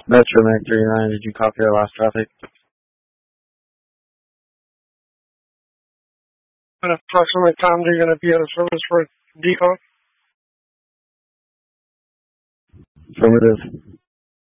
Metro 939, did you copy our last traffic? What approximate time are you going to be out of service for decon? Affirmative.